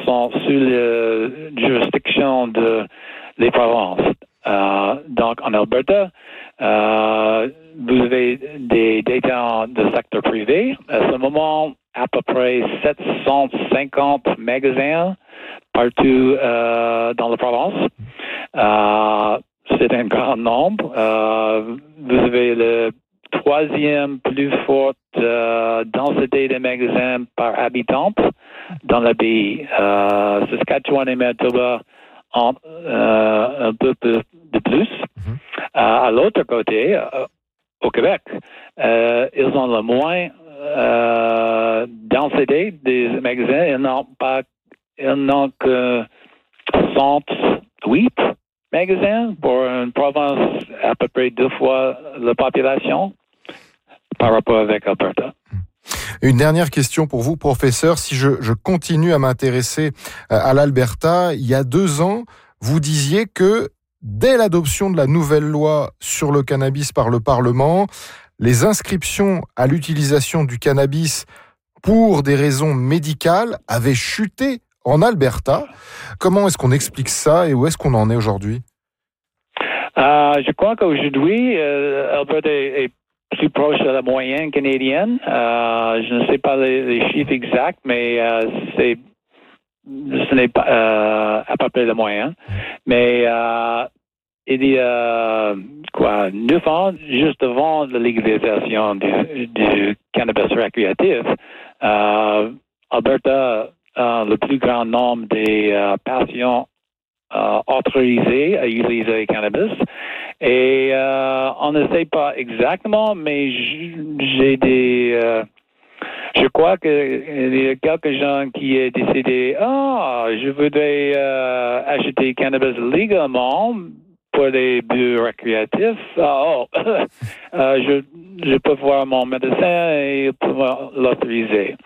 sont sous la juridiction des provinces. Donc, en Alberta, vous avez des détenteurs de secteur privé. À ce moment, à peu près 750 magasins partout dans la province. C'est un grand nombre. Vous avez le troisième plus forte densité de magasins par habitant dans le pays. Saskatchewan et Manitoba ont un peu de plus. À l'autre côté, au Québec, ils ont le moins densité des magasins. Ils n'ont que 108 magasins pour une province à peu près 2 fois la population par rapport avec Alberta. Une dernière question pour vous, professeur. Si je continue à m'intéresser à l'Alberta, il y a 2 ans, vous disiez que dès l'adoption de la nouvelle loi sur le cannabis par le Parlement, les inscriptions à l'utilisation du cannabis pour des raisons médicales avaient chuté en Alberta. Comment est-ce qu'on explique ça et où est-ce qu'on en est aujourd'hui? Je crois qu'aujourd'hui, Alberta est plus proche de la moyenne canadienne. Je ne sais pas les chiffres exacts, mais ce n'est pas à peu près la moyenne. Mais il y a 9 ans, juste avant la légalisation du cannabis récréatif, Alberta a le plus grand nombre des patients autorisés à utiliser le cannabis. Et on ne sait pas exactement, mais je crois qu'il y a quelques gens qui ont décidé, je voudrais acheter cannabis légalement pour des buts récréatifs. Je peux voir mon médecin et pouvoir l'autoriser.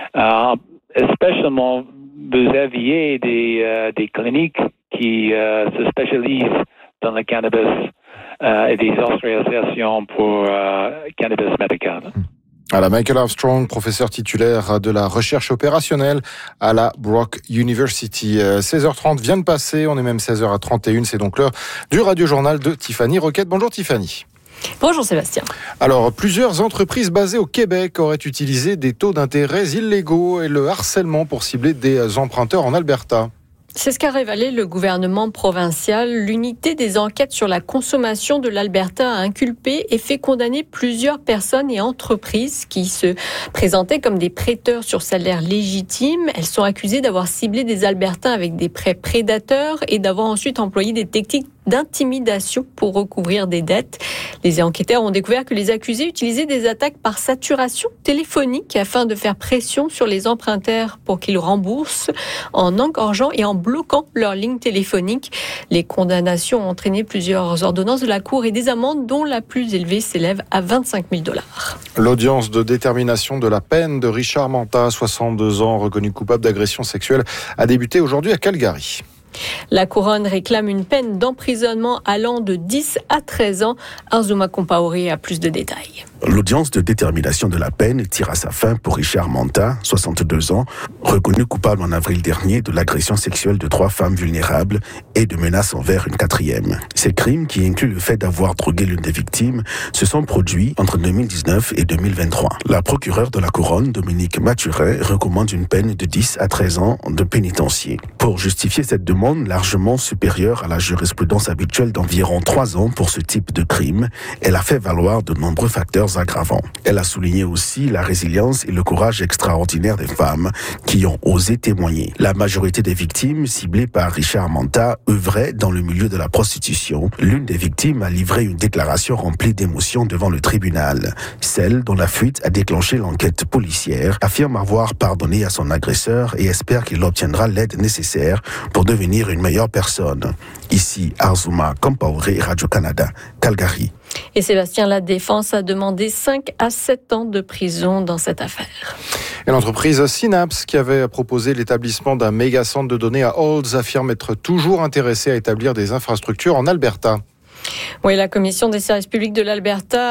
Spécialement, vous aviez des cliniques qui se spécialisent dans le cannabis et des autorisations pour cannabis médical. Voilà, Michael Armstrong, professeur titulaire de la recherche opérationnelle à la Brock University. 16h30 vient de passer, on est même 16h31, c'est donc l'heure du radiojournal de Tiffany Roquette. Bonjour Tiffany. Bonjour Sébastien. Alors, plusieurs entreprises basées au Québec auraient utilisé des taux d'intérêt illégaux et le harcèlement pour cibler des emprunteurs en Alberta. C'est ce qu'a révélé le gouvernement provincial. L'unité des enquêtes sur la consommation de l'Alberta a inculpé et fait condamner plusieurs personnes et entreprises qui se présentaient comme des prêteurs sur salaire légitime. Elles sont accusées d'avoir ciblé des Albertains avec des prêts prédateurs et d'avoir ensuite employé des techniques d'intimidation pour recouvrir des dettes. Les enquêteurs ont découvert que les accusés utilisaient des attaques par saturation téléphonique afin de faire pression sur les emprunteurs pour qu'ils remboursent en engorgeant et en bloquant leur ligne téléphonique. Les condamnations ont entraîné plusieurs ordonnances de la Cour et des amendes dont la plus élevée s'élève à $25,000. L'audience de détermination de la peine de Richard Manta, 62 ans, reconnu coupable d'agression sexuelle, a débuté aujourd'hui à Calgary. La couronne réclame une peine d'emprisonnement allant de 10 à 13 ans. Arzouma Compaoré a plus de détails. L'audience de détermination de la peine tire à sa fin pour Richard Manta, 62 ans, reconnu coupable en avril dernier de l'agression sexuelle de 3 femmes vulnérables et de menaces envers une 4e. Ces crimes, qui incluent le fait d'avoir drogué l'une des victimes, se sont produits entre 2019 et 2023. La procureure de la couronne, Dominique Mathurin, recommande une peine de 10 à 13 ans de pénitencier. Pour justifier cette demande largement supérieure à la jurisprudence habituelle d'environ 3 ans pour ce type de crime, elle a fait valoir de nombreux facteurs aggravants. Elle a souligné aussi la résilience et le courage extraordinaire des femmes qui ont osé témoigner. La majorité des victimes ciblées par Richard Manta œuvraient dans le milieu de la prostitution. L'une des victimes a livré une déclaration remplie d'émotions devant le tribunal. Celle dont la fuite a déclenché l'enquête policière affirme avoir pardonné à son agresseur et espère qu'il obtiendra l'aide nécessaire pour devenir une meilleure personne. Ici, Arzouma Compaoré, Radio-Canada, Calgary. Et Sébastien, la défense a demandé 5 à 7 ans de prison dans cette affaire. Et l'entreprise Synapse, qui avait proposé l'établissement d'un méga centre de données à Olds, affirme être toujours intéressée à établir des infrastructures en Alberta. Oui, la Commission des services publics de l'Alberta a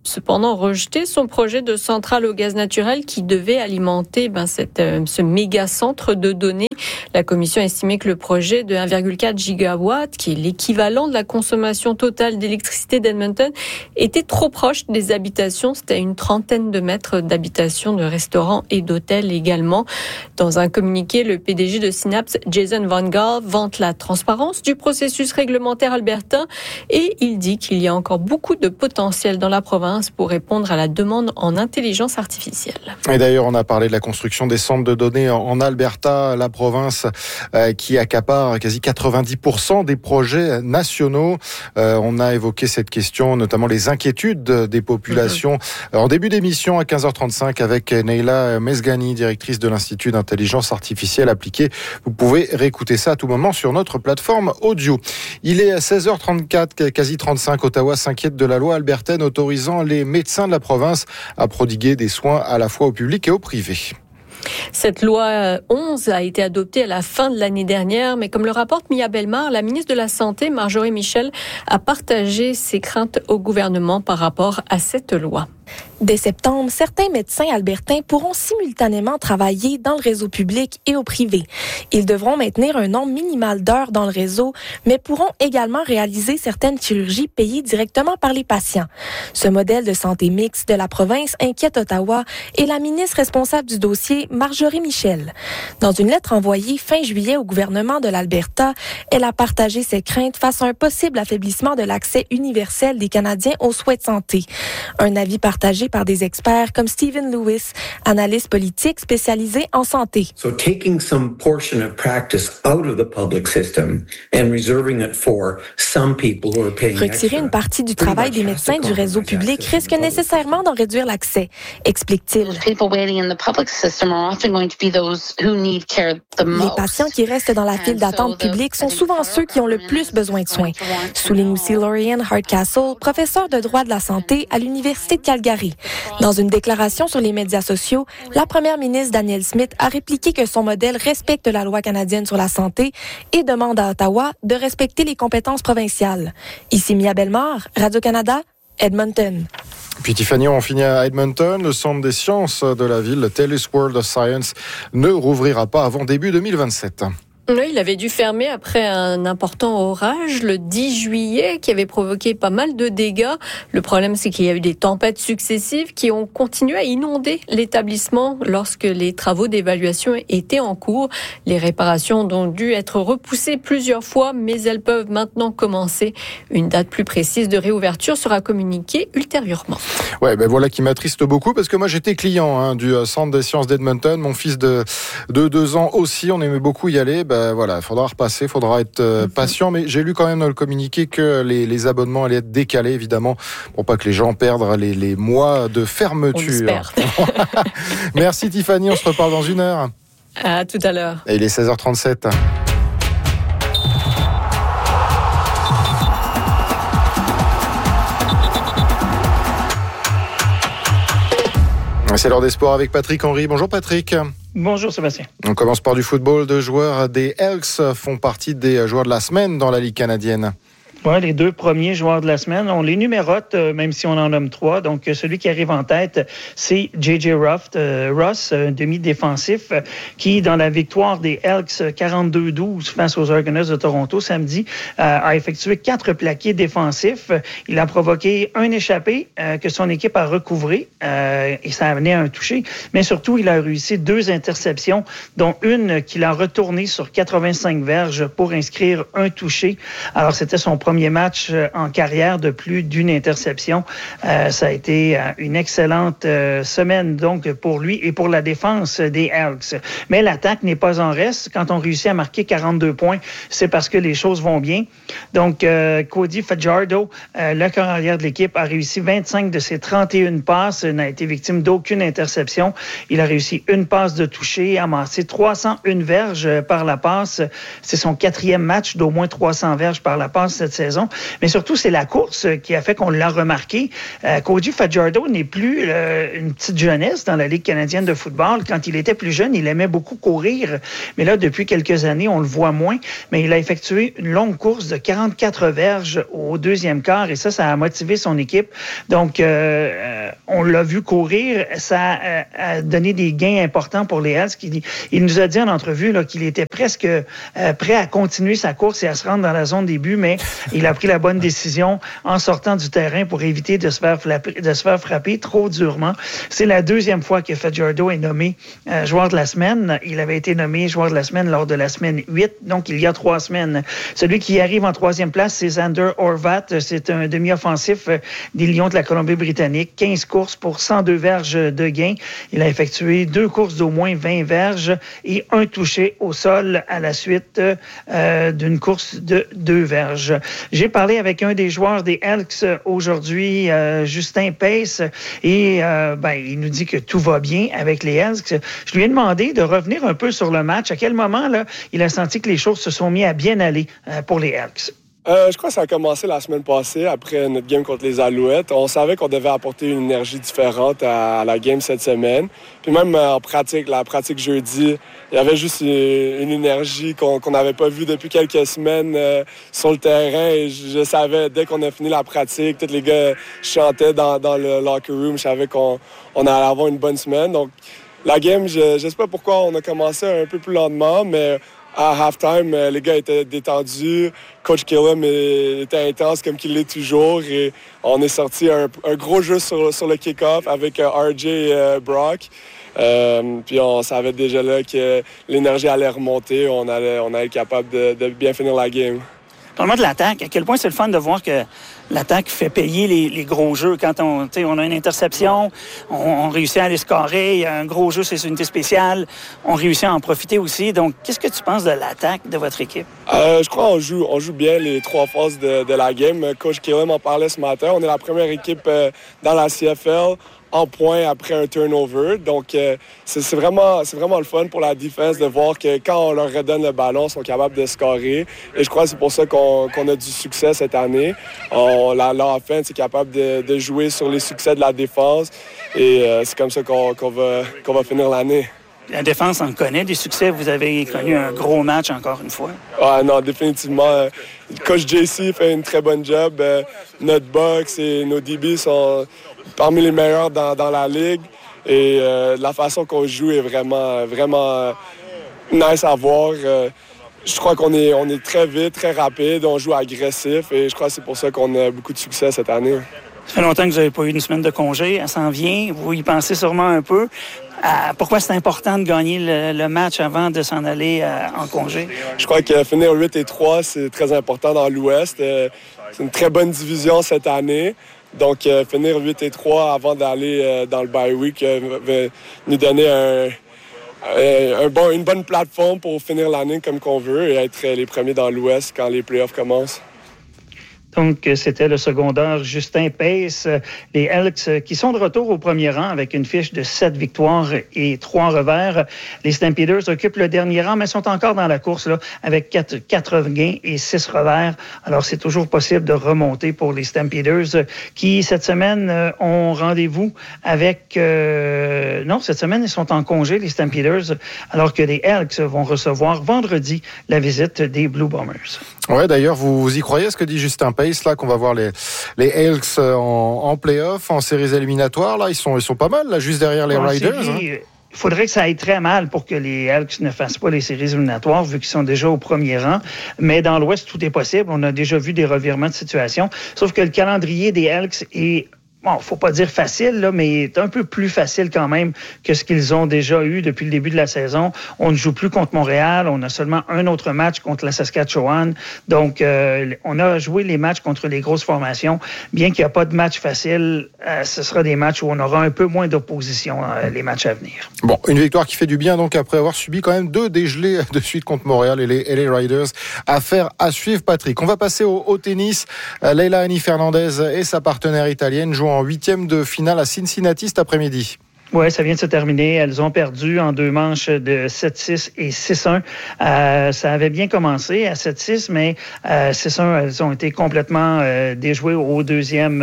cependant rejeté son projet de centrale au gaz naturel qui devait alimenter ce méga centre de données. La commission a estimé que le projet de 1,4 gigawatt, qui est l'équivalent de la consommation totale d'électricité d'Edmonton, était trop proche des habitations. C'était à une trentaine de mètres d'habitations, de restaurants et d'hôtels également. Dans un communiqué, le PDG de Synapse, Jason Van Gaal, vante la transparence du processus réglementaire albertain et il dit qu'il y a encore beaucoup de potentiel dans la province pour répondre à la demande en intelligence artificielle. Et d'ailleurs, on a parlé de la construction des centres de données en Alberta, la province qui accapare quasi 90% des projets nationaux. On a évoqué cette question, notamment les inquiétudes des populations. En début d'émission à 15h35 avec Neila Mesghani, directrice de l'Institut d'intelligence artificielle appliquée. Vous pouvez réécouter ça à tout moment sur notre plateforme audio. Il est à 16h34, quasi 35. Ottawa s'inquiète de la loi albertaine autorisant les médecins de la province à prodiguer des soins à la fois au public et au privé. Cette loi 11 a été adoptée à la fin de l'année dernière, mais comme le rapporte Mia Bellemare, la ministre de la Santé, Marjorie Michel, a partagé ses craintes au gouvernement par rapport à cette loi. Dès septembre, certains médecins albertains pourront simultanément travailler dans le réseau public et au privé. Ils devront maintenir un nombre minimal d'heures dans le réseau, mais pourront également réaliser certaines chirurgies payées directement par les patients. Ce modèle de santé mixte de la province inquiète Ottawa et la ministre responsable du dossier, Marjorie Michel. Dans une lettre envoyée fin juillet au gouvernement de l'Alberta, elle a partagé ses craintes face à un possible affaiblissement de l'accès universel des Canadiens aux soins de santé. Un avis partagé par des experts comme Stephen Lewis, analyste politique spécialisé en santé. So taking some portion of practice out of the public system and reserving it for some people who are paying extra. Retirer une partie du travail des médecins du réseau public risque nécessairement d'en réduire l'accès, explique-t-il. Les patients qui restent dans la file d'attente publique sont souvent ceux qui ont le plus besoin de soins, souligne aussi Lorianne Hardcastle, professeure de droit de la santé à l'Université de Calgary. Dans une déclaration sur les médias sociaux, la première ministre Danielle Smith a répliqué que son modèle respecte la loi canadienne sur la santé et demande à Ottawa de respecter les compétences provinciales. Ici Mia Bellemare, Radio-Canada, Edmonton. Puis Tiffany, on finit à Edmonton. Le centre des sciences de la ville, le TELUS World of Science, ne rouvrira pas avant début 2027. Oui, il avait dû fermer après un important orage le 10 juillet qui avait provoqué pas mal de dégâts. Le problème, c'est qu'il y a eu des tempêtes successives qui ont continué à inonder l'établissement lorsque les travaux d'évaluation étaient en cours. Les réparations ont dû être repoussées plusieurs fois, mais elles peuvent maintenant commencer. Une date plus précise de réouverture sera communiquée ultérieurement. Ouais, ben voilà qui m'attriste beaucoup parce que moi j'étais client du centre des sciences d'Edmonton. Mon fils de 2 ans aussi, on aimait beaucoup y aller. Voilà, il faudra repasser, il faudra être patient, mais j'ai lu quand même dans le communiqué que les abonnements allaient être décalés, évidemment, pour pas que les gens perdent les mois de fermeture. On espère. Merci Tiffany, on se reparle dans 1 heure. À tout à l'heure. Et il est 16h37. C'est l'heure des sports avec Patrick Henry. Bonjour Patrick. Bonjour Sébastien. On commence par du football. 2 joueurs des Elks font partie des joueurs de la semaine dans la Ligue canadienne. Oui, les 2 premiers joueurs de la semaine, on les numérote, même si on en nomme 3. Donc, celui qui arrive en tête, c'est J.J. Ross, un demi-défensif, qui, dans la victoire des Elks 42-12 face aux Argonauts de Toronto samedi, a effectué 4 plaqués défensifs. Il a provoqué un échappé que son équipe a recouvré, et ça a amené à un touché. Mais surtout, il a réussi 2 interceptions, dont une qu'il a retournée sur 85 verges pour inscrire un touché. Alors, c'était son premier match en carrière de plus d'une interception. Ça a été une excellente semaine donc pour lui et pour la défense des Elks. Mais l'attaque n'est pas en reste. Quand on réussit à marquer 42 points, c'est parce que les choses vont bien. Donc, Cody Fajardo, le corps arrière de l'équipe, a réussi 25 de ses 31 passes, n'a été victime d'aucune interception. Il a réussi une passe de toucher, amassé 301 verges par la passe. C'est son 4e match d'au moins 300 verges par la passe cette saison. Mais surtout, c'est la course qui a fait qu'on l'a remarqué. Cody Fajardo n'est plus une petite jeunesse dans la Ligue canadienne de football. Quand il était plus jeune, il aimait beaucoup courir. Mais là, depuis quelques années, on le voit moins. Mais il a effectué une longue course de 44 verges au deuxième quart et ça a motivé son équipe. Donc, on l'a vu courir. Ça a donné des gains importants pour les Elks. Il nous a dit en entrevue là, qu'il était presque prêt à continuer sa course et à se rendre dans la zone des buts, mais il a pris la bonne décision en sortant du terrain pour éviter de se faire frapper trop durement. C'est la deuxième fois que Fajardo est nommé joueur de la semaine. Il avait été nommé joueur de la semaine lors de la semaine 8, donc il y a 3 semaines. Celui qui arrive en 3e place, c'est Zander Horvat. C'est un demi-offensif des Lions de la Colombie-Britannique. 15 courses pour 102 verges de gain. Il a effectué 2 courses d'au moins 20 verges et un touché au sol à la suite d'une course de 2 verges. J'ai parlé avec un des joueurs des Elks aujourd'hui, Justin Pace, et il nous dit que tout va bien avec les Elks. Je lui ai demandé de revenir un peu sur le match. À quel moment là, il a senti que les choses se sont mis à bien aller pour les Elks? Je crois que ça a commencé la semaine passée, après notre game contre les Alouettes. On savait qu'on devait apporter une énergie différente à la game cette semaine. Puis même en pratique, la pratique jeudi, il y avait juste une énergie qu'on n'avait pas vue depuis quelques semaines sur le terrain. Et je savais, dès qu'on a fini la pratique, tous les gars chantaient dans le locker room. Je savais qu'on allait avoir une bonne semaine. Donc, la game, je sais pas pourquoi on a commencé un peu plus lentement, mais à halftime, les gars étaient détendus. Coach Killam était intense comme qu'il l'est toujours. Et on est sorti un gros jeu sur le kick-off avec RJ et Brock. Puis on savait déjà là que l'énergie allait remonter. On allait être capable de bien finir la game. Parle-moi de l'attaque. À quel point c'est le fun de voir que l'attaque fait payer les gros jeux. Quand on a une interception, on réussit à aller scorer. Il y a un gros jeu, c'est une unité spéciale. On réussit à en profiter aussi. Donc, qu'est-ce que tu penses de l'attaque de votre équipe? Je crois qu'on joue bien les 3 phases de la game. Coach Killam en parlait ce matin. On est la première équipe dans la CFL en points après un turnover. Donc, c'est vraiment le fun pour la défense de voir que quand on leur redonne le ballon, ils sont capables de scorer. Et je crois que c'est pour ça qu'on a du succès cette année. L'offense est capable de jouer sur les succès de la défense. Et c'est comme ça qu'on va finir l'année. La défense en connaît des succès. Vous avez connu un gros match encore une fois. Ah non, définitivement. Coach JC fait une très bonne job. Notre box et nos DB sont parmi les meilleurs dans la ligue. Et la façon qu'on joue est vraiment nice à voir. Je crois qu'on est très vite, très rapide. On joue agressif. Et je crois que c'est pour ça qu'on a beaucoup de succès cette année. Ça fait longtemps que vous n'avez pas eu une semaine de congé. Elle s'en vient. Vous y pensez sûrement un peu. Pourquoi c'est important de gagner le match avant de s'en aller en congé? Je crois que finir 8-3, c'est très important dans l'Ouest. C'est une très bonne division cette année. Donc, finir 8-3 avant d'aller dans le bye week va nous donner une bonne plateforme pour finir l'année comme qu'on veut et être les premiers dans l'Ouest quand les playoffs commencent. Donc, c'était le secondaire Justin Pace. Les Elks qui sont de retour au premier rang avec une fiche de 7 victoires et 3 revers. Les Stampeders occupent le dernier rang, mais sont encore dans la course là, avec 4 gains et 6 revers. Alors, c'est toujours possible de remonter pour les Stampeders qui, cette semaine, ont rendez-vous avec... Non, cette semaine, ils sont en congé, les Stampeders, alors que les Elks vont recevoir vendredi la visite des Blue Bombers. Ouais, d'ailleurs, vous y croyez, ce que dit Justin Pace, là, qu'on va voir les Elks en play-off, en séries éliminatoires, là, ils sont pas mal, là, juste derrière les Riders. Il faudrait que ça aille très mal pour que les Elks ne fassent pas les séries éliminatoires, vu qu'ils sont déjà au premier rang. Mais dans l'Ouest, tout est possible. On a déjà vu des revirements de situation. Sauf que le calendrier des Elks est... Bon, faut pas dire facile, là, mais est un peu plus facile quand même que ce qu'ils ont déjà eu depuis le début de la saison. On ne joue plus contre Montréal. On a seulement un autre match contre la Saskatchewan. Donc, on a joué les matchs contre les grosses formations. Bien qu'il n'y a pas de match facile, ce sera des matchs où on aura un peu moins d'opposition les matchs à venir. Bon, une victoire qui fait du bien, donc, après avoir subi quand même 2 dégelés de suite contre Montréal et les Riders. Affaire à suivre, Patrick. On va passer au tennis. Leila Annie Fernandez et sa partenaire italienne jouent en 8e de finale à Cincinnati cet après-midi. Oui, ça vient de se terminer. Elles ont perdu en 2 manches de 7-6 et 6-1. Ça avait bien commencé à 7-6, mais 6-1, elles ont été complètement déjouées en deuxième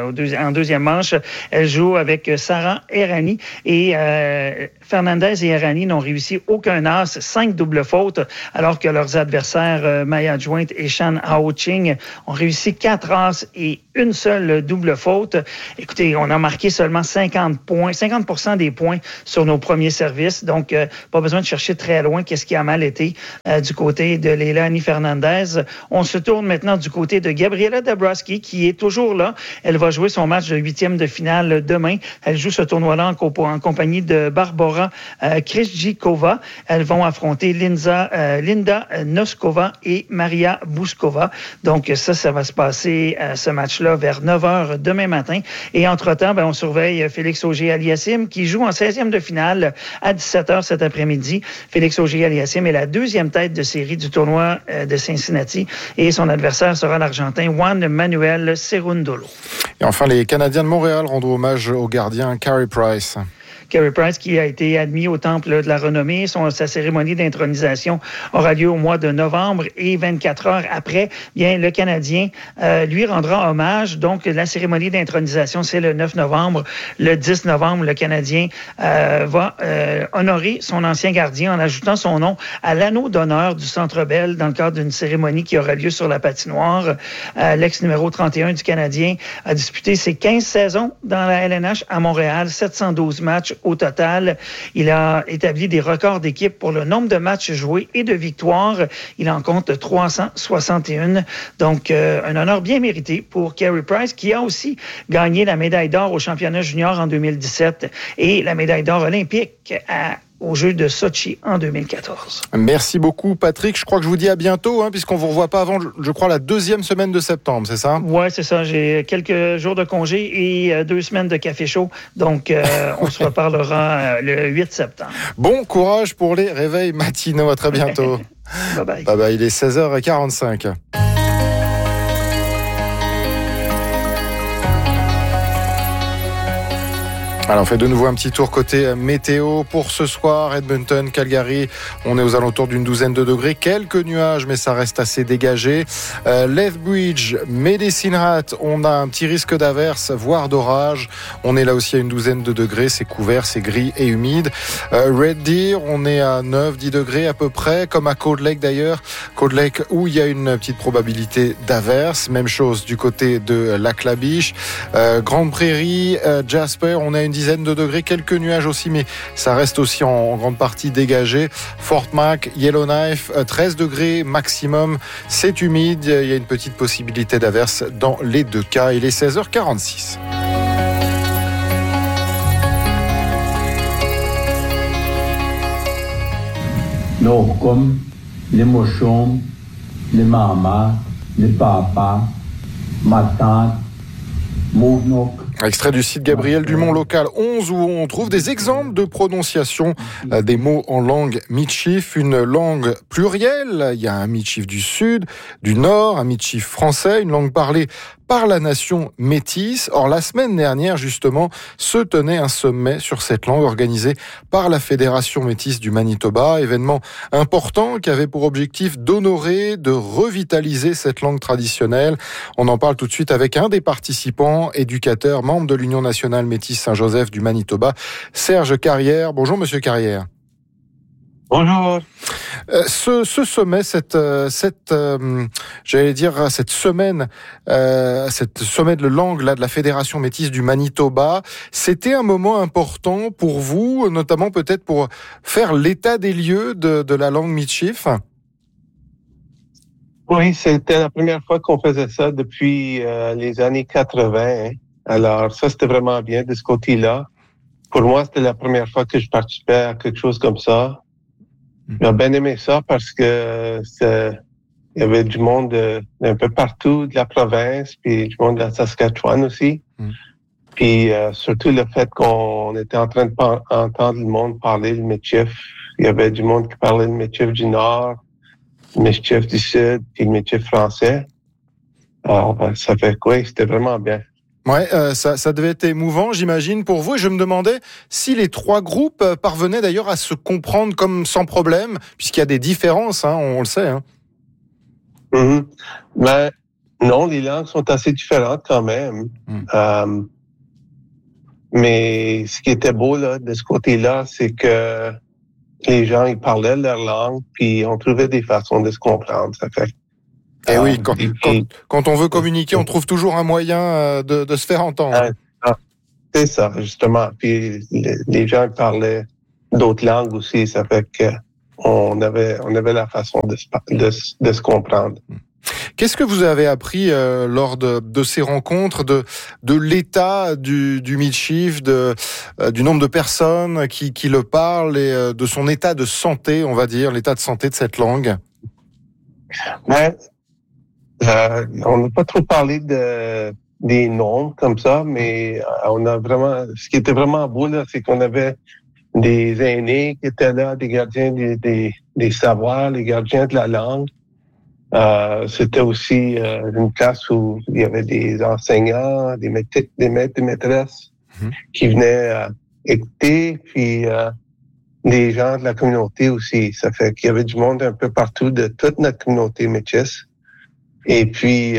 manche. Elles jouent avec Sarah Errani et Fernandez et Errani n'ont réussi aucun as, 5 doubles fautes, alors que leurs adversaires Maya Joint et Shan Hao Ching ont réussi 4 as et une seule double faute. Écoutez, on a marqué seulement 50% des points sur nos premiers services, donc pas besoin de chercher très loin qu'est-ce qui a mal été du côté de Leilani Fernandez. On se tourne maintenant du côté de Gabriela Dabrowski, qui est toujours là. Elle va jouer son match de 8e de finale demain. Elle joue ce tournoi-là en compagnie de Barbora Krejcikova. Elles vont affronter Linda Noskova et Maria Bouskova. Donc ça va se passer, ce match-là, vers 9h demain matin. Et entre-temps, on surveille Félix Auger-Aliassime, qui joue en 16e de finale à 17h cet après-midi. Félix Auger-Aliassime est la 2e tête de série du tournoi de Cincinnati et son adversaire sera l'Argentin Juan Manuel Cerundolo. Et enfin, les Canadiens de Montréal rendront hommage au gardien Carey Price. Carey Price, qui a été admis au Temple de la Renommée. Sa cérémonie d'intronisation aura lieu au mois de novembre et 24 heures après, bien, le Canadien lui rendra hommage. Donc, la cérémonie d'intronisation, c'est le 9 novembre. Le 10 novembre, le Canadien va honorer son ancien gardien en ajoutant son nom à l'anneau d'honneur du Centre Bell dans le cadre d'une cérémonie qui aura lieu sur la patinoire. L'ex-numéro 31 du Canadien a disputé ses 15 saisons dans la LNH à Montréal, 712 matchs au total. Il a établi des records d'équipe pour le nombre de matchs joués et de victoires. Il en compte 361. Donc, un honneur bien mérité pour Carey Price, qui a aussi gagné la médaille d'or au championnat junior en 2017 et la médaille d'or olympique aux Jeux de Sochi en 2014. Merci beaucoup, Patrick. Je crois que je vous dis à bientôt, puisqu'on ne vous revoit pas avant, je crois, la 2e semaine de septembre, c'est ça? Oui, c'est ça. J'ai quelques jours de congé et 2 semaines de café chaud. Donc, on se reparlera le 8 septembre. Bon courage pour les réveils matinaux. À très bientôt. Bye-bye. Bye-bye. Il est 16h45. Alors, on fait de nouveau un petit tour côté météo pour ce soir. Edmonton, Calgary, on est aux alentours d'une 12aine de degrés. Quelques nuages, mais ça reste assez dégagé. Lethbridge, Medicine Hat, on a un petit risque d'averse, voire d'orage. On est là aussi à une 12aine de degrés. C'est couvert, c'est gris et humide. Red Deer, on est à 9-10 degrés à peu près, comme à Cold Lake d'ailleurs. Cold Lake où il y a une petite probabilité d'averse. Même chose du côté de Lac-la-Biche. Grande Prairie, Jasper, on est à une dizaine de degrés, quelques nuages aussi, mais ça reste aussi en grande partie dégagé. Fort Mac, Yellowknife, 13 degrés maximum, c'est humide, il y a une petite possibilité d'averse dans les 2 cas. Il est 16h46. Non, comme les mochons, les mamas, les papas, ma tante, mon Extrait du site Gabriel Dumont Local 11 où on trouve des exemples de prononciation des mots en langue Michif, une langue plurielle. Il y a un Michif du Sud, du Nord, un Michif français, une langue parlée par la nation métisse. Or, la semaine dernière, justement, se tenait un sommet sur cette langue organisé par la Fédération métisse du Manitoba. Événement important qui avait pour objectif d'honorer, de revitaliser cette langue traditionnelle. On en parle tout de suite avec un des participants, éducateur, membre de l'Union nationale métisse Saint-Joseph du Manitoba, Serge Carrière. Bonjour, monsieur Carrière. Bonjour. Ce sommet, cette semaine, cette sommet de langue là de la Fédération métisse du Manitoba, c'était un moment important pour vous, notamment peut-être pour faire l'état des lieux de la langue Michif. Oui, c'était la première fois qu'on faisait ça depuis les années 80. Alors ça, c'était vraiment bien de ce côté-là. Pour moi, c'était la première fois que je participais à quelque chose comme ça. J'ai bien aimé ça parce que il y avait du monde un peu partout de la province, puis du monde de la Saskatchewan aussi. Puis surtout le fait qu'on était en train d'entendre le monde parler le Michif. Il y avait du monde qui parlait le Michif du Nord, le Michif du Sud, puis le Michif français. Alors, ça fait quoi? C'était vraiment bien. Ouais, ça devait être émouvant, j'imagine, pour vous. Et je me demandais si les trois groupes parvenaient d'ailleurs à se comprendre comme sans problème, puisqu'il y a des différences, hein, on le sait. Hein. Mm-hmm. Ben, non, les langues sont assez différentes quand même. Mais ce qui était beau là, de ce côté-là, c'est que les gens, ils parlaient leur langue, puis on trouvait des façons de se comprendre. Ça fait. Et oui, quand on veut communiquer, on trouve toujours un moyen de se faire entendre. C'est ça, justement. Puis les gens parlaient d'autres langues aussi, ça fait que on avait la façon de se comprendre. Qu'est-ce que vous avez appris lors de ces rencontres, de l'état du Michif, du nombre de personnes qui le parlent et de son état de santé, on va dire, l'état de santé de cette langue? Ouais. On n'a pas trop parlé des noms comme ça, mais on a vraiment, ce qui était vraiment beau là, c'est qu'on avait des aînés qui étaient là, des gardiens des savoirs, les gardiens de la langue. C'était aussi une classe où il y avait des enseignants, des maîtres et maîtresses qui venaient écouter, puis des gens de la communauté aussi. Ça fait qu'il y avait du monde un peu partout de toute notre communauté métisse. Et puis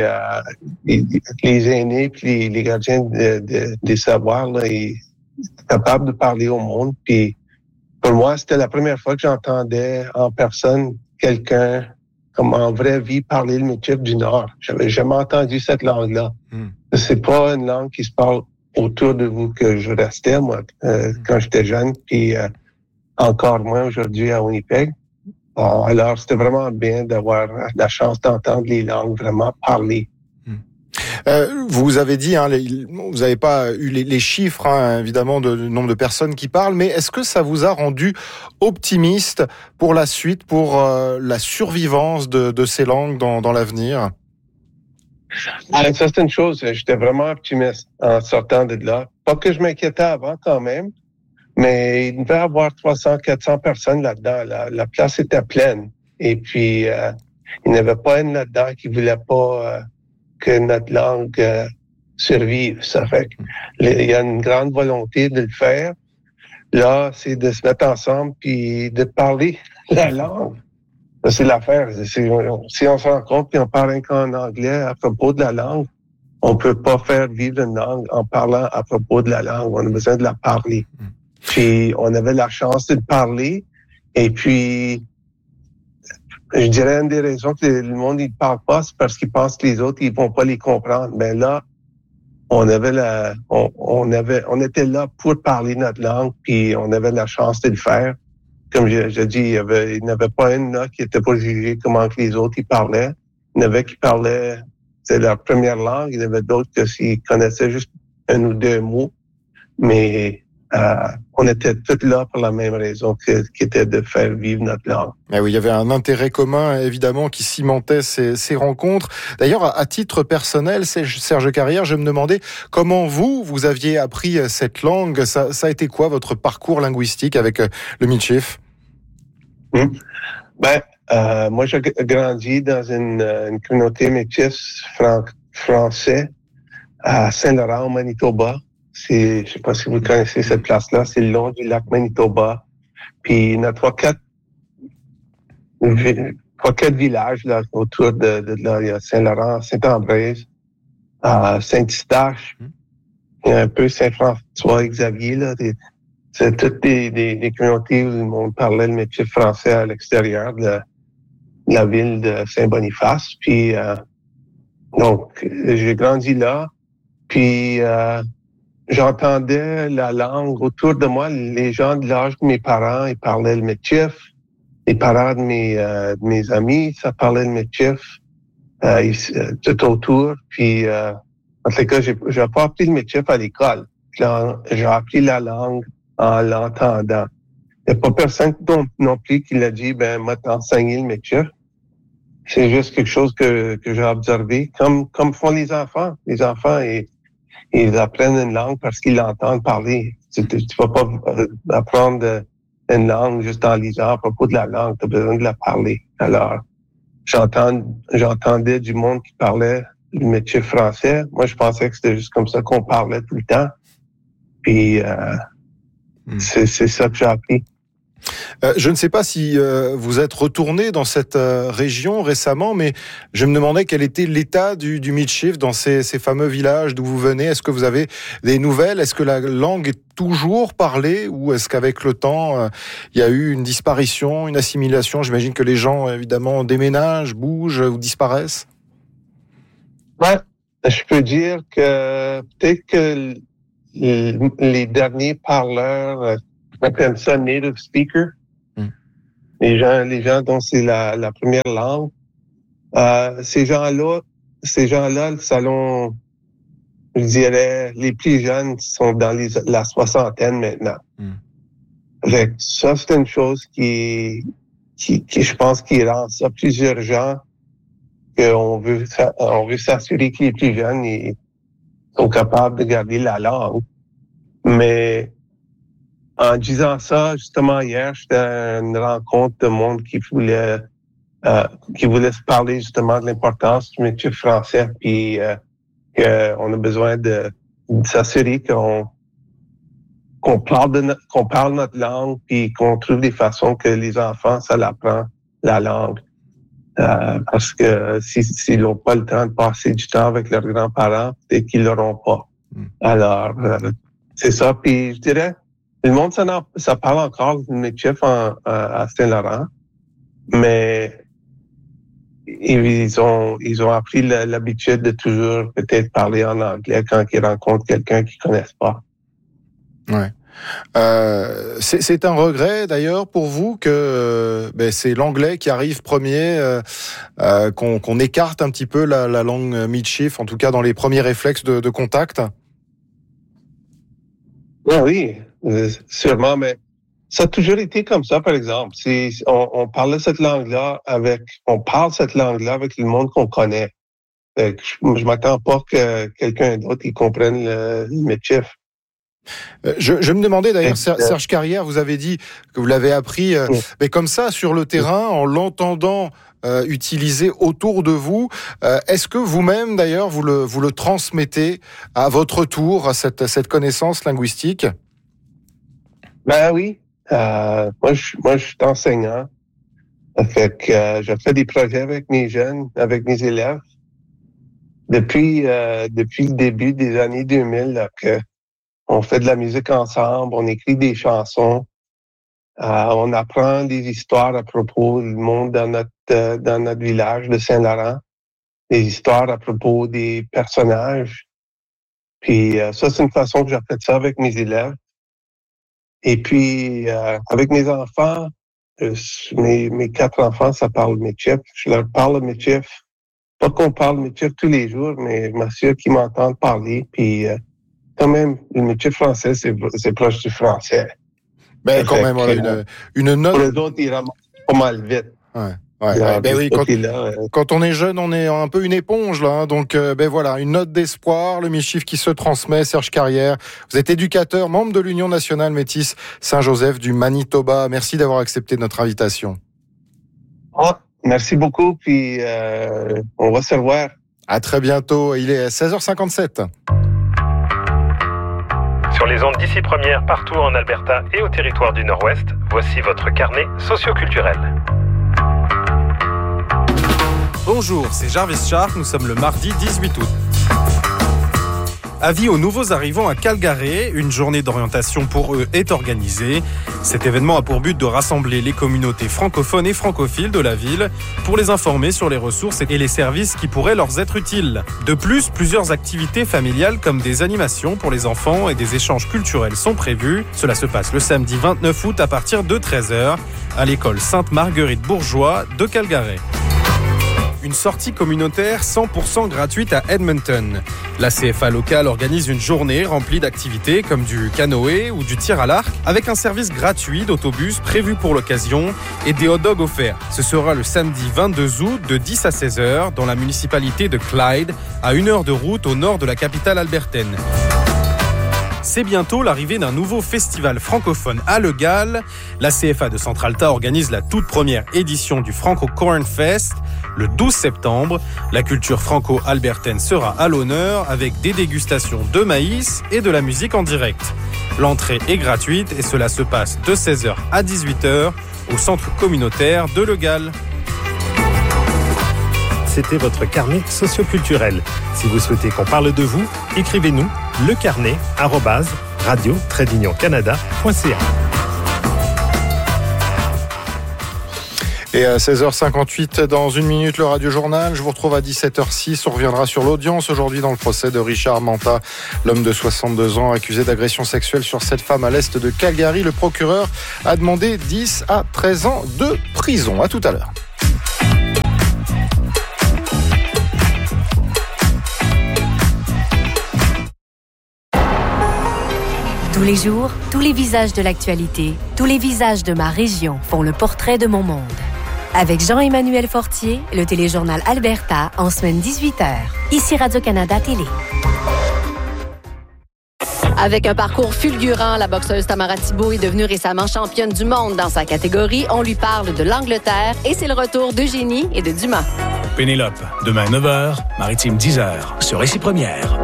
les aînés puis les gardiens des savoirs, là, ils étaient capables de parler au monde. Puis pour moi, c'était la première fois que j'entendais en personne quelqu'un comme en vraie vie parler le Michif du Nord. J'avais jamais entendu cette langue-là. C'est pas une langue qui se parle autour de vous que je restais, moi, quand j'étais jeune, puis encore moins aujourd'hui à Winnipeg. Bon, alors, c'était vraiment bien d'avoir la chance d'entendre les langues vraiment parler. Vous avez dit, hein, vous n'avez pas eu les chiffres, hein, évidemment, du nombre de personnes qui parlent, mais est-ce que ça vous a rendu optimiste pour la suite, pour la survivance de ces langues dans l'avenir? Ça, c'est une chose. J'étais vraiment optimiste en sortant de là. Pas que je m'inquiétais avant, quand même, mais il devait y avoir 300, 400 personnes là-dedans. La place était pleine. Et puis, il n'y avait pas une là-dedans qui voulait pas que notre langue survive. Ça fait qu'il y a une grande volonté de le faire. Là, c'est de se mettre ensemble puis de parler la langue. Ça, c'est l'affaire. Si on se rend compte puis on parle qu'en anglais à propos de la langue, on peut pas faire vivre une langue en parlant à propos de la langue. On a besoin de la parler. Puis, on avait la chance de le parler. Et puis, je dirais une des raisons que le monde ne parle pas, c'est parce qu'ils pensent que les autres, ils vont pas les comprendre. Mais là, on était là pour parler notre langue, puis on avait la chance de le faire. Comme je dis, il n'y avait pas une là qui était pas jugée comment que les autres, ils parlaient. Il y en avait qui parlaient, c'est leur première langue. Il y en avait d'autres que s'ils connaissaient juste un ou deux mots. Mais, on était tous là pour la même raison, qui était de faire vivre notre langue. Ah oui, il y avait un intérêt commun, évidemment, qui cimentait ces rencontres. D'ailleurs, à titre personnel, Serge Carrière, je me demandais comment vous aviez appris cette langue. Ça a été quoi votre parcours linguistique avec le Michif? Moi, j'ai grandi dans une communauté métisse français à Saint-Laurent, au Manitoba. Je sais pas si vous connaissez cette place-là, c'est le long du lac Manitoba. Puis il y a 3-4 villages là autour de là. Il y a Saint-Laurent, Saint-Ambroise, Saint-Eustache, il y a un peu Saint-François-Xavier là. C'est toutes des communautés où le monde parlait le métier français à l'extérieur de la ville de Saint-Boniface. Puis donc j'ai grandi là. Puis j'entendais la langue autour de moi. Les gens de l'âge de mes parents, ils parlaient le Michif. Les parents de mes amis, ça parlait le Michif. Tout autour. Puis, en tout cas, j'ai pas appris le Michif à l'école. J'ai appris la langue en l'entendant. Il n'y a pas personne non plus qui l'a dit, moi, t'enseigner le Michif. C'est juste quelque chose que j'ai observé, comme font les enfants. Les enfants, ils apprennent une langue parce qu'ils l'entendent parler. Tu vas pas apprendre une langue juste en lisant à propos de la langue. Tu as besoin de la parler. Alors, j'entendais du monde qui parlait le métier français. Moi, je pensais que c'était juste comme ça qu'on parlait tout le temps. Puis, c'est ça que j'ai appris. Je ne sais pas si vous êtes retourné dans cette région récemment, mais je me demandais quel était l'état du Michif dans ces fameux villages d'où vous venez. Est-ce que vous avez des nouvelles? Est-ce que la langue est toujours parlée ou est-ce qu'avec le temps, il y a eu une disparition, une assimilation? J'imagine que les gens, évidemment, déménagent, bougent ou disparaissent. Ouais, je peux dire que peut-être que les derniers parleurs, on appelle ça native speaker. Les gens dont c'est la première langue. Ces gens-là, le salon, je dirais, les plus jeunes sont dans la soixantaine maintenant. Avec ça, c'est une chose qui je pense, qui rend ça plus urgent, qu'on veut s'assurer que les plus jeunes ils sont capables de garder la langue. Mais en disant ça, justement, hier, j'étais à une rencontre de monde qui voulait se parler justement de l'importance du métier français, puis qu'on a besoin de s'assurer qu'on parle notre langue, puis qu'on trouve des façons que les enfants, ça l'apprend, la langue. Parce que s'ils n'ont pas le temps de passer du temps avec leurs grands-parents, peut-être qu'ils l'auront pas. Alors, c'est ça. Puis je dirais, le monde, ça parle encore du métier à Saint-Laurent, mais ils ont appris l'habitude de toujours peut-être parler en anglais quand ils rencontrent quelqu'un qu'ils connaissent pas. Ouais. C'est un regret d'ailleurs pour vous que c'est l'anglais qui arrive premier, qu'on écarte un petit peu la langue Michif, en tout cas dans les premiers réflexes de contact. Oui, sûrement, mais ça a toujours été comme ça, par exemple. On parle cette langue-là avec le monde qu'on connaît. Je m'attends pas que quelqu'un d'autre comprenne le Michif. Je me demandais d'ailleurs, Serge Carrière, vous avez dit que vous l'avez appris, mais comme ça, sur le terrain, en l'entendant utilisé autour de vous. Est-ce que vous-même, d'ailleurs, vous le transmettez à votre tour, cette connaissance linguistique? Ben oui. Moi, je suis enseignant. Fait que je fais des projets avec mes jeunes, avec mes élèves. Depuis le début des années 2000, là, on fait de la musique ensemble, on écrit des chansons, on apprend des histoires à propos du monde dans notre village de Saint-Laurent, des histoires à propos des personnages. Puis ça, c'est une façon que j'ai fait ça avec mes élèves. Et puis, avec mes enfants, mes 4 enfants, ça parle Michif. Je leur parle Michif. Pas qu'on parle Michif tous les jours, mais je m'assure qu'ils m'entendent parler. Puis, quand même, le Michif français, c'est proche du français. Ben, quand même, voilà, une note. Pour les autres, ils ramassent pas mal vite. Ouais. Ben oui, quand on est jeune, on est un peu une éponge là, hein, donc voilà, une note d'espoir, le Michif qui se transmet. Serge Carrière, vous êtes éducateur, membre de l'Union nationale métisse Saint-Joseph du Manitoba. Merci d'avoir accepté notre invitation. Merci beaucoup, puis on va se revoir. À très bientôt. Il est 16h57. Sur les ondes d'ici première, partout en Alberta et au territoire du Nord-Ouest, voici votre carnet socioculturel. Bonjour, c'est Jarvis Shark, nous sommes le mardi 18 août. Avis aux nouveaux arrivants à Calgary, une journée d'orientation pour eux est organisée. Cet événement a pour but de rassembler les communautés francophones et francophiles de la ville pour les informer sur les ressources et les services qui pourraient leur être utiles. De plus, plusieurs activités familiales comme des animations pour les enfants et des échanges culturels sont prévus. Cela se passe le samedi 29 août à partir de 13h à l'école Sainte-Marguerite-Bourgeois de Calgary. Une sortie communautaire 100% gratuite à Edmonton. La CFA locale organise une journée remplie d'activités comme du canoë ou du tir à l'arc avec un service gratuit d'autobus prévu pour l'occasion et des hot dogs offerts. Ce sera le samedi 22 août de 10 à 16h dans la municipalité de Clyde, à 1 heure de route au nord de la capitale albertaine. C'est bientôt l'arrivée d'un nouveau festival francophone à Le Gall. La CFA de Centralta organise la toute première édition du Franco Corn Fest. le 12 septembre. La culture franco-albertaine sera à l'honneur avec des dégustations de maïs et de la musique en direct. L'entrée est gratuite et cela se passe de 16h à 18h au centre communautaire de Le Gall. C'était votre carnet socioculturel. Si vous souhaitez qu'on parle de vous, écrivez-nous lecarnet@radio-canada.ca. Et à 16h58, dans une minute, le Radio-Journal. Je vous retrouve à 17h06. On reviendra sur l'audience aujourd'hui dans le procès de Richard Manta, l'homme de 62 ans accusé d'agression sexuelle sur cette femme à l'est de Calgary. Le procureur a demandé 10 à 13 ans de prison. À tout à l'heure. Tous les jours, tous les visages de l'actualité, tous les visages de ma région font le portrait de mon monde. Avec Jean-Emmanuel Fortier, le téléjournal Alberta, en semaine 18h. Ici Radio-Canada Télé. Avec un parcours fulgurant, la boxeuse Tamara Thibault est devenue récemment championne du monde dans sa catégorie. On lui parle de l'Angleterre et c'est le retour d'Eugénie et de Dumas. Pénélope, demain 9h, Maritime 10h, sur Récit Première.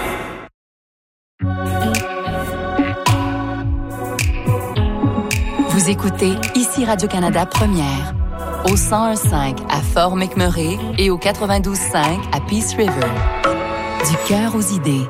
Vous écoutez ici Radio-Canada Première, au 101.5 à Fort McMurray et au 92.5 à Peace River. Du cœur aux idées.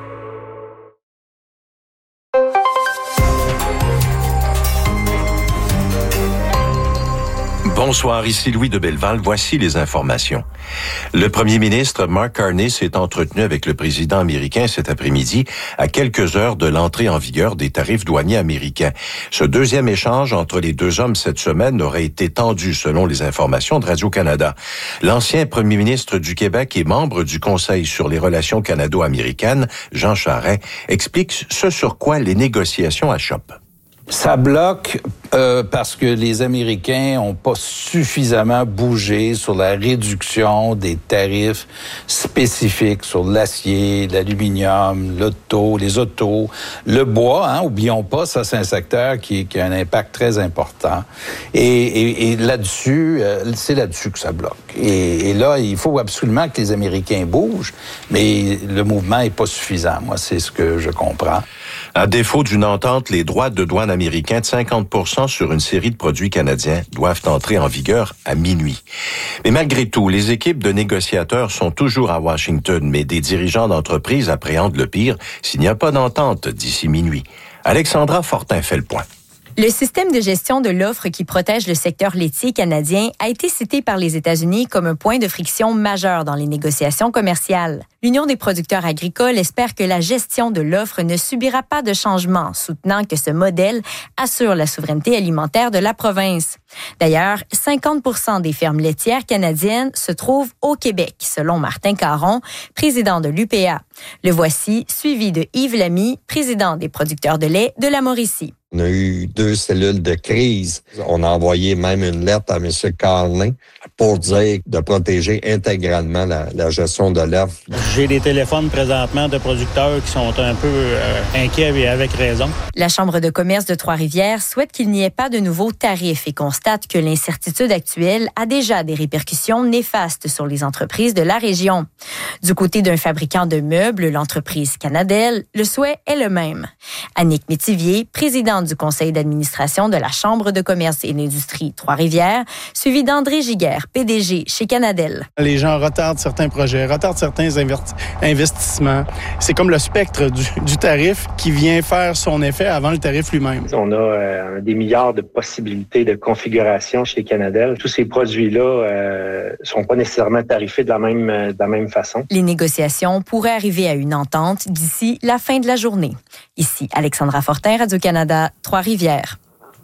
Bonsoir, ici Louis de Belleval. Voici les informations. Le premier ministre Mark Carney s'est entretenu avec le président américain cet après-midi à quelques heures de l'entrée en vigueur des tarifs douaniers américains. Ce deuxième échange entre les deux hommes cette semaine aurait été tendu selon les informations de Radio-Canada. L'ancien premier ministre du Québec et membre du Conseil sur les relations canado-américaines, Jean Charest, explique ce sur quoi les négociations achoppent. Ça bloque parce que les Américains n'ont pas suffisamment bougé sur la réduction des tarifs spécifiques sur l'acier, l'aluminium, l'auto, les autos, le bois. Oublions pas, ça c'est un secteur qui a un impact très important. Et là-dessus, c'est là-dessus que ça bloque. Et là, il faut absolument que les Américains bougent, mais le mouvement n'est pas suffisant. Moi, c'est ce que je comprends. À défaut d'une entente, les droits de douane américains de 50% sur une série de produits canadiens doivent entrer en vigueur à minuit. Mais malgré tout, les équipes de négociateurs sont toujours à Washington, mais des dirigeants d'entreprises appréhendent le pire s'il n'y a pas d'entente d'ici minuit. Alexandra Fortin fait le point. Le système de gestion de l'offre qui protège le secteur laitier canadien a été cité par les États-Unis comme un point de friction majeur dans les négociations commerciales. L'Union des producteurs agricoles espère que la gestion de l'offre ne subira pas de changement, soutenant que ce modèle assure la souveraineté alimentaire de la province. D'ailleurs, 50% des fermes laitières canadiennes se trouvent au Québec, selon Martin Caron, président de l'UPA. Le voici, suivi de Yves Lamy, président des producteurs de lait de la Mauricie. On a eu 2 cellules de crise. On a envoyé même une lettre à M. Carney pour dire de protéger intégralement la gestion de l'offre. J'ai des téléphones présentement de producteurs qui sont un peu inquiets et avec raison. La Chambre de commerce de Trois-Rivières souhaite qu'il n'y ait pas de nouveaux tarifs et constate que l'incertitude actuelle a déjà des répercussions néfastes sur les entreprises de la région. Du côté d'un fabricant de meubles, l'entreprise Canadel, le souhait est le même. Annick Métivier, présidente du conseil d'administration de la Chambre de commerce et d'industrie Trois-Rivières, suivi d'André Giguère, PDG chez Canadel. Les gens retardent certains projets, retardent certains investissements. C'est comme le spectre du tarif qui vient faire son effet avant le tarif lui-même. On a des milliards de possibilités de configuration chez Canadel. Tous ces produits-là sont pas nécessairement tarifés de la même façon. Les négociations pourraient arriver à une entente d'ici la fin de la journée. Ici, Alexandra Fortin, Radio-Canada, Trois-Rivières.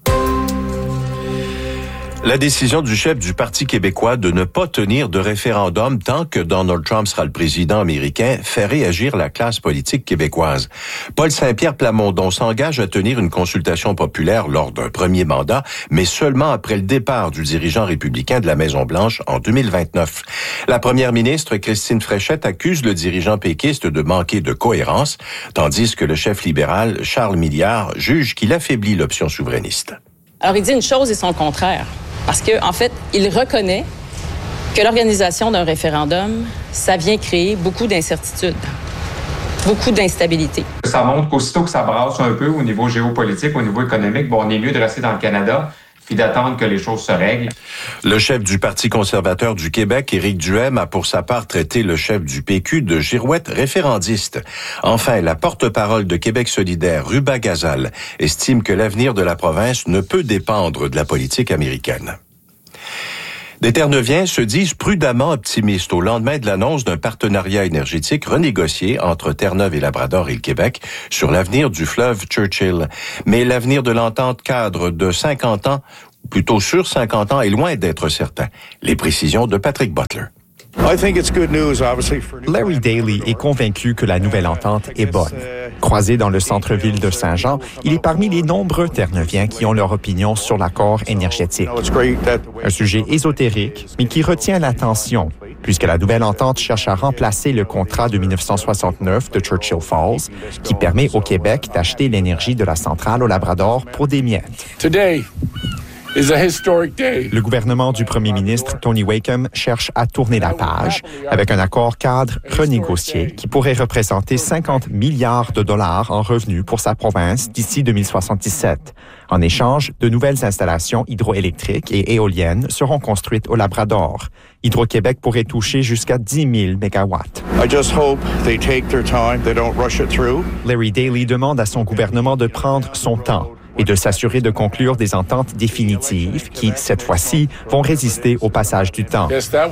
La décision du chef du Parti québécois de ne pas tenir de référendum tant que Donald Trump sera le président américain fait réagir la classe politique québécoise. Paul Saint-Pierre Plamondon s'engage à tenir une consultation populaire lors d'un premier mandat, mais seulement après le départ du dirigeant républicain de la Maison-Blanche en 2029. La première ministre, Christine Fréchette, accuse le dirigeant péquiste de manquer de cohérence, tandis que le chef libéral, Charles Milliard, juge qu'il affaiblit l'option souverainiste. Alors, il dit une chose et son contraire. Parce qu'en fait, il reconnaît que l'organisation d'un référendum, ça vient créer beaucoup d'incertitudes, beaucoup d'instabilité. Ça montre qu'aussitôt que ça brasse un peu au niveau géopolitique, au niveau économique, on est mieux de rester dans le Canada puis d'attendre que les choses se règlent. Le chef du Parti conservateur du Québec, Éric Duhaime, a pour sa part traité le chef du PQ de girouette référendiste. Enfin, la porte-parole de Québec solidaire, Ruba Gazal, estime que l'avenir de la province ne peut dépendre de la politique américaine. Des Terre-Neuviens se disent prudemment optimistes au lendemain de l'annonce d'un partenariat énergétique renégocié entre Terre-Neuve et Labrador et le Québec sur l'avenir du fleuve Churchill. Mais l'avenir de l'entente cadre de 50 ans, ou plutôt sur 50 ans, est loin d'être certain. Les précisions de Patrick Butler. Larry Daly est convaincu que la nouvelle entente est bonne. Croisé dans le centre-ville de Saint-Jean, il est parmi les nombreux Terre-Neuviens qui ont leur opinion sur l'accord énergétique. Un sujet ésotérique, mais qui retient l'attention, puisque la nouvelle entente cherche à remplacer le contrat de 1969 de Churchill Falls, qui permet au Québec d'acheter l'énergie de la centrale au Labrador pour des miettes. Le gouvernement du premier ministre Tony Wakeham cherche à tourner la page avec un accord cadre renégocié qui pourrait représenter 50 milliards de dollars en revenus pour sa province d'ici 2077. En échange, de nouvelles installations hydroélectriques et éoliennes seront construites au Labrador. Hydro-Québec pourrait toucher jusqu'à 10 000 mégawatts. Larry Daly demande à son gouvernement de prendre son temps et de s'assurer de conclure des ententes définitives qui, cette fois-ci, vont résister au passage du temps.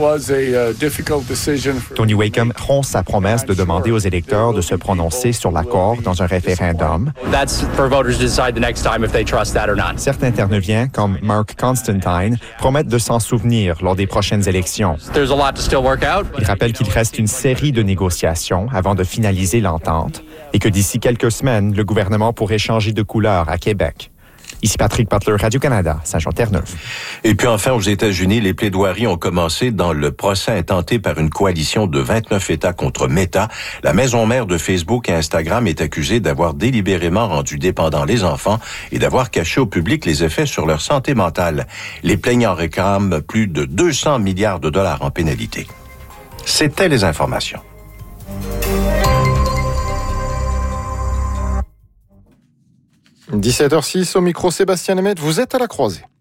Tony Wakeham rompt sa promesse de demander aux électeurs de se prononcer sur l'accord dans un référendum. Certains Terre-Neuviens, comme Mark Constantine, promettent de s'en souvenir lors des prochaines élections. Il rappelle qu'il reste une série de négociations avant de finaliser l'entente et que d'ici quelques semaines, le gouvernement pourrait changer de couleur à Québec. Ici Patrick Butler, Radio-Canada, Saint-Jean-Terre-Neuve. Et puis enfin, aux États-Unis, les plaidoiries ont commencé dans le procès intenté par une coalition de 29 États contre Meta. La maison mère de Facebook et Instagram est accusée d'avoir délibérément rendu dépendants les enfants et d'avoir caché au public les effets sur leur santé mentale. Les plaignants réclament plus de 200 milliards de dollars en pénalité. C'était les informations. – 17h06 au micro, Sébastien Lemaitre, vous êtes à la croisée.